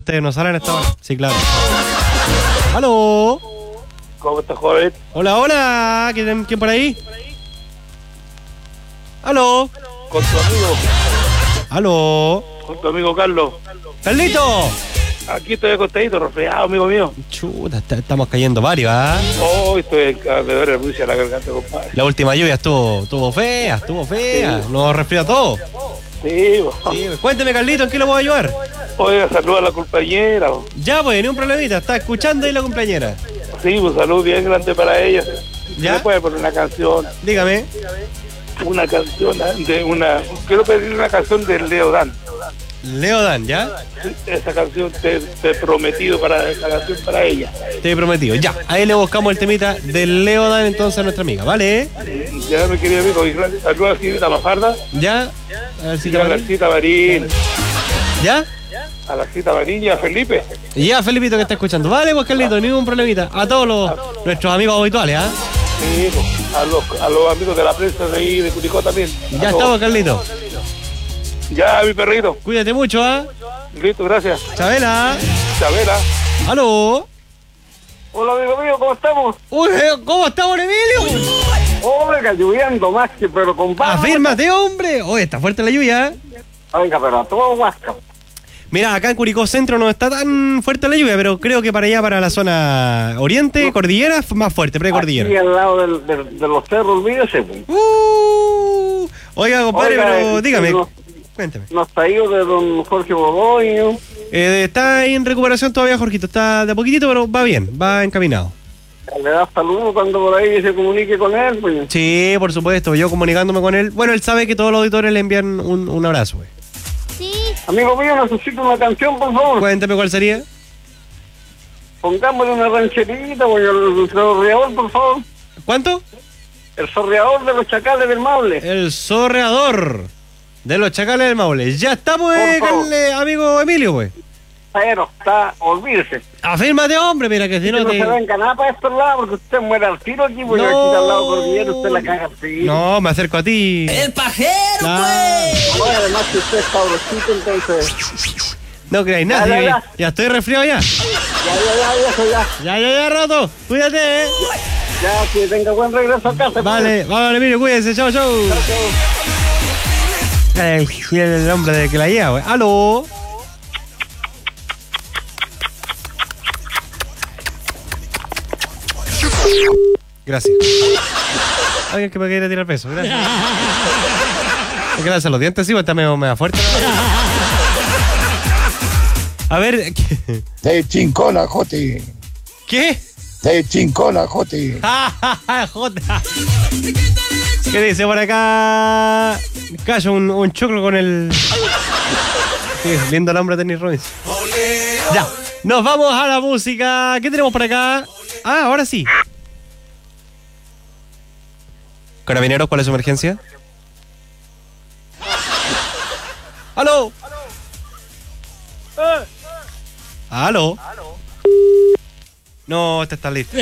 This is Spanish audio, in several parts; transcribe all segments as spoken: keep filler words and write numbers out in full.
ustedes no salen a esta hora. Sí, claro. ¡Aló! ¿Cómo estás, joven? Hola, hola. ¿Quién, quién por ahí? ¿Aló? Con tu amigo. ¿Aló? Con tu amigo Carlos. ¡Carlito! Aquí estoy acostadito, resfriado, amigo mío. Chuta, est- estamos cayendo varios, ¿ah? Oh, estoy a me duele mucho la garganta, compadre. La última lluvia estuvo, estuvo fea, estuvo fea. Nos resfrió a todos. Sí, bo. Sí, cuénteme, Carlito, ¿en qué lo puedo ayudar? Oiga, saluda a la compañera. Bo. Ya, pues, ni un problemita. Está escuchando ahí la compañera. Sí, un saludo bien grande para ella. ¿Ya? ¿Me puede poner una canción? Dígame. Una canción de una... Quiero pedir una canción de Leo Dan. Leo Dan, ¿ya? Esa canción te, te he prometido para esa canción para ella. Te he prometido. Ya, ahí le buscamos el temita de Leo Dan entonces a nuestra amiga, ¿vale? Ya, mi querido amigo, y gracias. Saludos a la señorita Mafarda ¿Ya? A ver si y te a la cita Marín. ¿Ya? A la cita Marín y a Felipe. Y ya, Felipito que está escuchando. Vale, pues, Carlito, ningún problemita. A todos los, nuestros amigos habituales, ¿ah? Sí, bo. a los, a los amigos de la prensa de ahí de Curicó también. A Ya todos. estamos, Carlito. Ya, mi perrito. Cuídate mucho, ¿ah? Listo, gracias. Chabela. Chabela. ¿Aló? Hola, amigo mío, ¿cómo estamos? Uy, ¿cómo estamos, Emilio? Oiga, lloviendo más que, pero con barro. Afírmate, hombre. Oye, está fuerte la lluvia, ¿eh? Oiga, pero a todo huasca. Mira, acá en Curicó Centro no está tan fuerte la lluvia, pero creo que para allá, para la zona oriente, cordillera, más fuerte, Aquí precordillera. al lado del, del- de los cerros, olvídese. Pues. Uh, oiga, compadre, Oiga, pero eh, dígame, no- cuéntame. Nos traído de don Jorge Bodoño. Eh, está en recuperación todavía, Jorgito, está de a poquitito, pero va bien, va encaminado. Le da saludos cuando por ahí se comunique con él. Pues. Sí, por supuesto, yo comunicándome con él. Bueno, él sabe que todos los auditores le envían un, un abrazo, güey. Amigo mío, necesito una canción, por favor. Cuéntame cuál sería. Pongámosle una rancherita, pues, el, el sorreador, por favor. ¿Cuánto? El sorreador de los chacales del Maule. El sorreador de los chacales del Maule. Ya estamos, eh, Por favor. Carle- amigo Emilio, güey. Pero está, olvídese. Afírmate, hombre, mira que si Que no no te... se venga nada para estos lados, porque usted muere al tiro aquí, porque No. aquí al lado cordillero usted la caga al tiro. No, me acerco a ti. ¡El pajero, Claro. pues! Bueno, además que usted es sabrosito, entonces... No creáis nada, Ya, ya, sí, ya. ya estoy resfriado ya. Ya, ya, ya, eso ya. Ya, ya, ya, rato. Cuídate, eh. Ya, que tenga buen regreso a casa. Vale, vale, Emilio, cuídense, chao, chao. Ay, sí, el hombre de que la lleva, güey. ¡Aló! Gracias. Alguien que me quiere tirar peso, gracias. Es que lanza los dientes, sí, pues está medio, medio fuerte. A ver, ¿qué? Te chincona, Joti. ¿Qué? Te chincona, Joti. Jota. ¿Qué dice por acá? Cayo, un, un choclo con el... Sí, lindo nombre de Dennis Robbins. Ya, nos vamos a la música. ¿Qué tenemos por acá? Ah, ahora sí. Carabineros, ¿cuál es su emergencia? ¡Aló! ¿Aló? No, este está listo.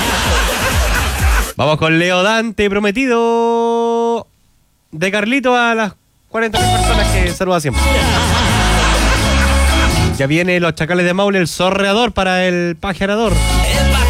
Vamos con Leo Dante, prometido de Carlito a las cuarenta mil personas que saluda siempre. Ya viene los chacales de Maule, el sorreador para el pajarador.